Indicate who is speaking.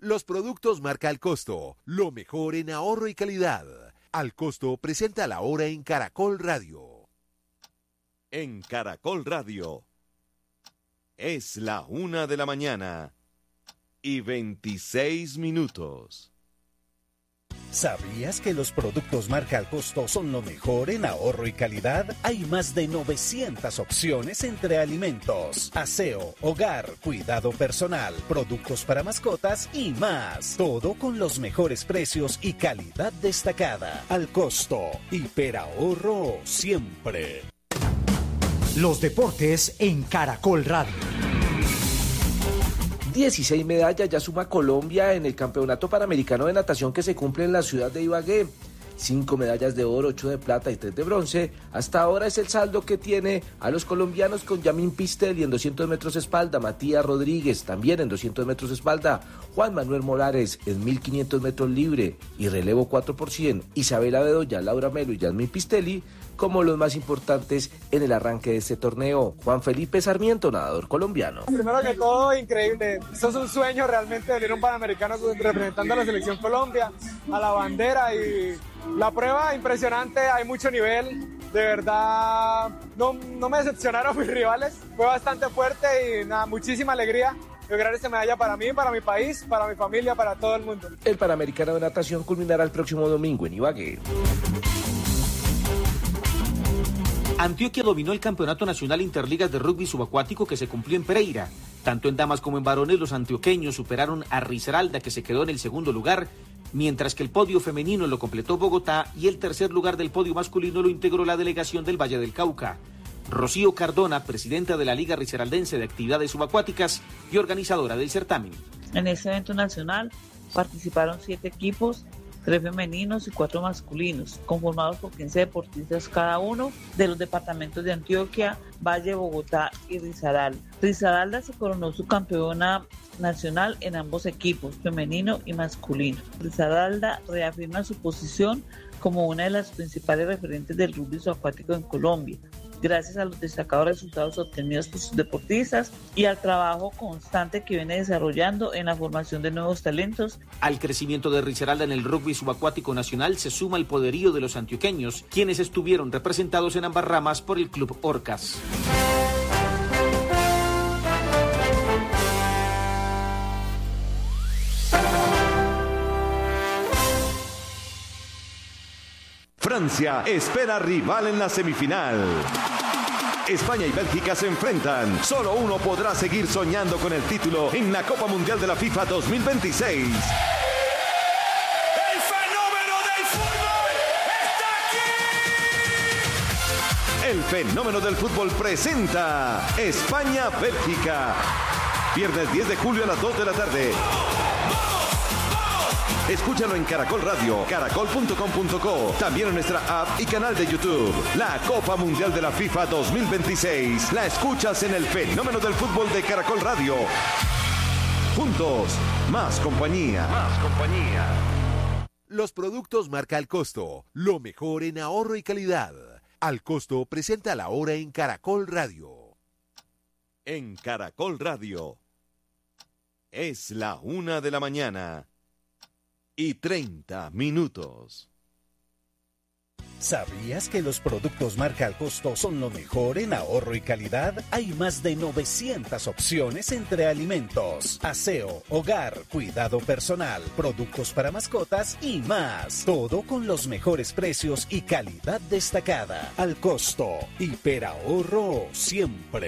Speaker 1: Los productos marca Al Costo, lo mejor en ahorro y calidad. Al Costo presenta la hora en Caracol Radio.
Speaker 2: En Caracol Radio es la 1:26 a.m.
Speaker 3: ¿Sabías que los productos marca Al Costo son lo mejor en ahorro y calidad? Hay más de 900 opciones entre alimentos, aseo, hogar, cuidado personal, productos para mascotas y más. Todo con los mejores precios y calidad destacada. Al Costo, hiperahorro siempre.
Speaker 4: Los deportes en Caracol Radio.
Speaker 5: 16 medallas ya suma Colombia en el Campeonato Panamericano de Natación que se cumple en la ciudad de Ibagué. 5 medallas de oro, 8 de plata y 3 de bronce. Hasta ahora es el saldo que tiene a los colombianos con Yamín Pistelli en 200 metros espalda, Matías Rodríguez también en 200 metros espalda, Juan Manuel Morales en 1500 metros libre y relevo 4%, Isabela Bedoya, Laura Melo y Yamín Pistelli como los más importantes en el arranque de este torneo. Juan Felipe Sarmiento, nadador colombiano.
Speaker 6: Primero que todo, increíble. Esto es un sueño realmente, venir a un Panamericano representando a la selección Colombia, a la bandera, y la prueba impresionante, hay mucho nivel. De verdad, no me decepcionaron mis rivales, fue bastante fuerte y nada, muchísima alegría lograr esta medalla para mí, para mi país, para mi familia, para todo el mundo.
Speaker 5: El Panamericano de Natación culminará el próximo domingo en Ibagué.
Speaker 7: Antioquia dominó el Campeonato Nacional Interligas de Rugby Subacuático que se cumplió en Pereira. Tanto en damas como en varones, los antioqueños superaron a Risaralda, que se quedó en el segundo lugar, mientras que el podio femenino lo completó Bogotá y el tercer lugar del podio masculino lo integró la delegación del Valle del Cauca. Rocío Cardona, presidenta de la Liga Risaraldense de Actividades Subacuáticas y organizadora del certamen.
Speaker 8: En este evento nacional participaron 7 equipos, 3 femeninos y 4 masculinos, conformados por 15 deportistas cada uno de los departamentos de Antioquia, Valle, Bogotá y Risaralda. Risaralda se coronó su campeona nacional en ambos equipos, femenino y masculino. Risaralda reafirma su posición como una de las principales referentes del rugby subacuático en Colombia, gracias a los destacados resultados obtenidos por sus deportistas y al trabajo constante que viene desarrollando en la formación de nuevos talentos.
Speaker 7: Al crecimiento de Risaralda en el rugby subacuático nacional se suma el poderío de los antioqueños, quienes estuvieron representados en ambas ramas por el Club Orcas.
Speaker 2: Francia espera rival en la semifinal. España y Bélgica se enfrentan. Solo uno podrá seguir soñando con el título en la Copa Mundial de la FIFA 2026.
Speaker 9: ¡El fenómeno del fútbol está aquí!
Speaker 2: El fenómeno del fútbol presenta España-Bélgica. Viernes 10 de julio a las 2 de la tarde. Escúchalo en Caracol Radio, caracol.com.co, también en nuestra app y canal de YouTube. La Copa Mundial de la FIFA 2026. La escuchas en el fenómeno del fútbol de Caracol Radio. Juntos, más compañía.
Speaker 1: Más compañía. Los productos marca Al Costo, lo mejor en ahorro y calidad. Al Costo presenta la hora en Caracol Radio.
Speaker 2: En Caracol Radio es la 1:30 a.m.
Speaker 3: ¿Sabías que los productos marca Al Costo son lo mejor en ahorro y calidad? Hay más de 900 opciones entre alimentos, aseo, hogar, cuidado personal, productos para mascotas y más. Todo con los mejores precios y calidad destacada. Al Costo, hiperahorro siempre.